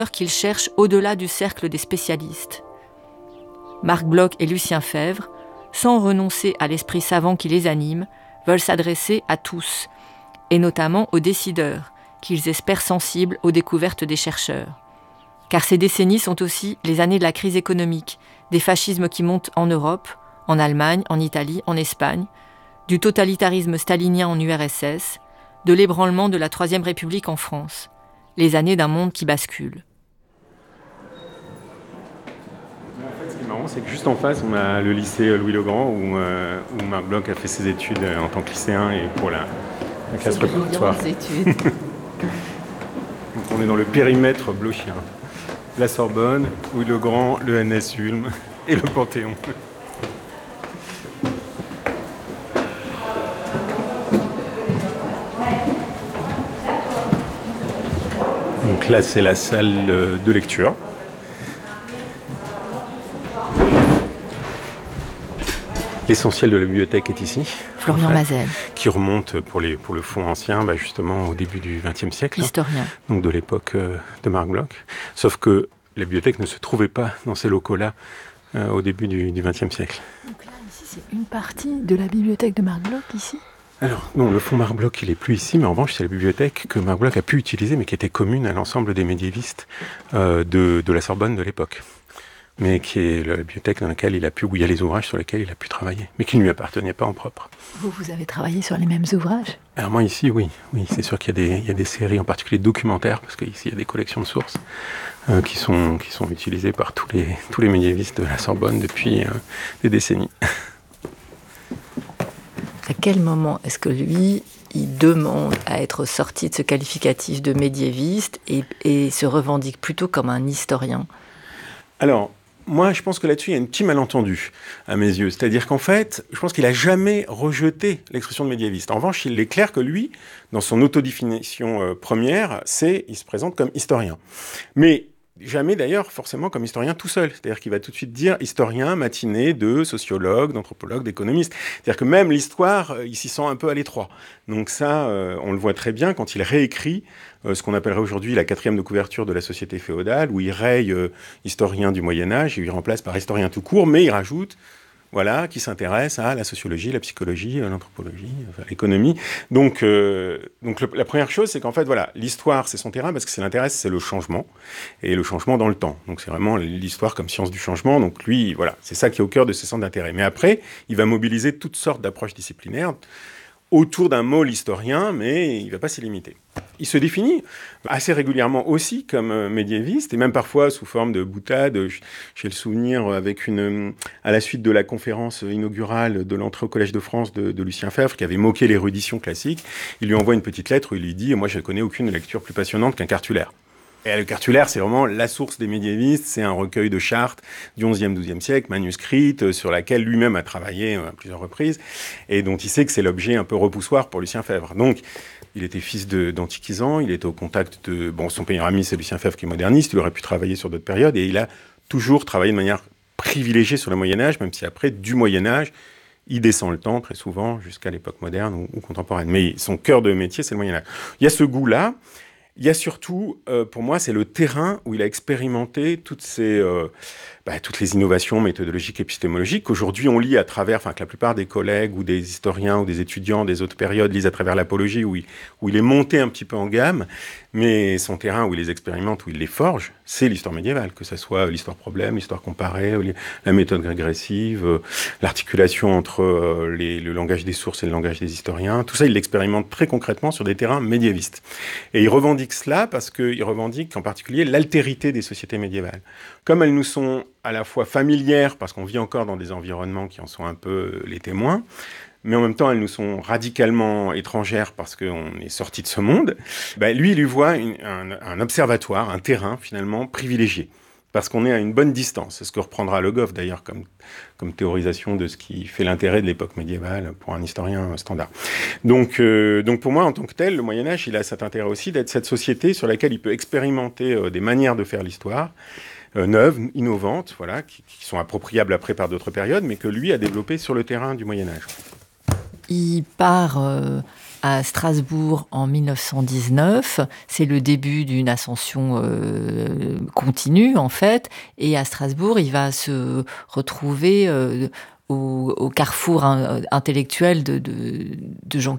qu'il cherche au-delà du cercle des spécialistes. Marc Bloch et Lucien Febvre, sans renoncer à l'esprit savant qui les anime, veulent s'adresser à tous, et notamment aux décideurs, qu'ils espèrent sensibles aux découvertes des chercheurs. Car ces décennies sont aussi les années de la crise économique, des fascismes qui montent en Europe, en Allemagne, en Italie, en Espagne, du totalitarisme stalinien en URSS, de l'ébranlement de la Troisième République en France, les années d'un monde qui bascule. Ce qui est marrant, c'est que juste en face, on a le lycée Louis-le-Grand où Marc Bloch a fait ses études en tant que lycéen et pour la classe préparatoire. Donc on est dans le périmètre blochien. La Sorbonne, Louis-le-Grand, le NS Ulm et le Panthéon. Donc là, c'est la salle de lecture. L'essentiel de la bibliothèque est ici. Florian Mazel. Qui remonte pour le fonds ancien, justement au début du XXe siècle. Historien. Donc de l'époque de Marc Bloch. Sauf que la bibliothèque ne se trouvait pas dans ces locaux-là au début du XXe siècle. Donc là, ici, c'est une partie de la bibliothèque de Marc Bloch, ici ? Alors, non, le fonds Marc Bloch, il n'est plus ici, mais en revanche, c'est la bibliothèque que Marc Bloch a pu utiliser, mais qui était commune à l'ensemble des médiévistes de la Sorbonne de l'époque. Mais qui est la bibliothèque dans laquelle où il y a les ouvrages sur lesquels il a pu travailler, mais qui ne lui appartenaient pas en propre. Vous avez travaillé sur les mêmes ouvrages ? Alors moi ici, oui, c'est sûr qu'il y a des séries, en particulier documentaires, parce qu'ici il y a des collections de sources qui sont utilisées par tous les médiévistes de la Sorbonne depuis des décennies. À quel moment est-ce que lui, il demande à être sorti de ce qualificatif de médiéviste et se revendique plutôt comme un historien ? Alors, moi, je pense que là-dessus, il y a un petit malentendu, à mes yeux. C'est-à-dire qu'en fait, je pense qu'il n'a jamais rejeté l'expression de médiéviste. En revanche, il est clair que lui, dans son autodéfinition première, il se présente comme historien. Mais jamais, d'ailleurs, forcément comme historien tout seul. C'est-à-dire qu'il va tout de suite dire historien matiné de sociologue, d'anthropologue, d'économiste. C'est-à-dire que même l'histoire, il s'y sent un peu à l'étroit. Donc ça, on le voit très bien quand il réécrit ce qu'on appellerait aujourd'hui la 4e de couverture de la société féodale, où il raye historien du Moyen-Âge, il remplace par historien tout court, mais il rajoute, qui s'intéresse à la sociologie, la psychologie, l'anthropologie, l'économie. Donc la première chose, c'est qu'en fait, l'histoire, c'est son terrain, parce que ce qui l'intéresse, c'est le changement, et le changement dans le temps. Donc c'est vraiment l'histoire comme science du changement. Donc lui, c'est ça qui est au cœur de ses centres d'intérêt. Mais après, il va mobiliser toutes sortes d'approches disciplinaires autour d'un môle historien, mais il ne va pas s'y limiter. Il se définit assez régulièrement aussi comme médiéviste, et même parfois sous forme de boutade. J'ai le souvenir à la suite de la conférence inaugurale de l'entrée au Collège de France de Lucien Febvre, qui avait moqué l'érudition classique. Il lui envoie une petite lettre où il lui dit « Moi, je ne connais aucune lecture plus passionnante qu'un cartulaire ». Et le cartulaire, c'est vraiment la source des médiévistes. C'est un recueil de chartes du XIe, XIIe siècle, manuscrites, sur laquelle lui-même a travaillé à plusieurs reprises, et dont il sait que c'est l'objet un peu repoussoir pour Lucien Febvre. Donc, il était fils d'antiquisants, il était au contact de... son meilleur ami, c'est Lucien Febvre qui est moderniste, il aurait pu travailler sur d'autres périodes, et il a toujours travaillé de manière privilégiée sur le Moyen-Âge, même si après, du Moyen-Âge, il descend le temps, très souvent, jusqu'à l'époque moderne ou contemporaine. Mais son cœur de métier, c'est le Moyen-Âge. Il y a ce goût-là. Il y a surtout, pour moi, c'est le terrain où il a expérimenté toutes les innovations méthodologiques et épistémologiques qu'aujourd'hui on lit à travers, que la plupart des collègues ou des historiens ou des étudiants des autres périodes lisent à travers l'apologie, où il est monté un petit peu en gamme, mais son terrain où il les expérimente, où il les forge, c'est l'histoire médiévale, que ce soit l'histoire problème, l'histoire comparée, la méthode régressive, l'articulation entre le langage des sources et le langage des historiens. Tout ça, il l'expérimente très concrètement sur des terrains médiévistes. Et il revendique cela parce qu'il revendique en particulier l'altérité des sociétés médiévales. Comme elles nous sont à la fois familières, parce qu'on vit encore dans des environnements qui en sont un peu les témoins, mais en même temps, elles nous sont radicalement étrangères parce qu'on est sorti de ce monde, lui, il lui voit un observatoire, un terrain, finalement, privilégié. Parce qu'on est à une bonne distance. C'est ce que reprendra Le Goff, d'ailleurs, comme théorisation de ce qui fait l'intérêt de l'époque médiévale pour un historien standard. Donc pour moi, en tant que tel, le Moyen-Âge, il a cet intérêt aussi d'être cette société sur laquelle il peut expérimenter des manières de faire l'histoire, neuves, innovantes, qui sont appropriables après par d'autres périodes, mais que lui a développées sur le terrain du Moyen-Âge. Il part à Strasbourg en 1919. C'est le début d'une ascension continue, en fait. Et à Strasbourg, il va se retrouver au carrefour intellectuel de gens